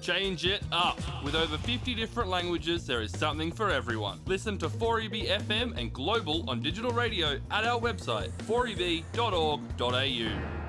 Change it up. With over 50 different languages, there is something for everyone. Listen to 4EB FM and Global on digital radio at our website, 4eb.org.au.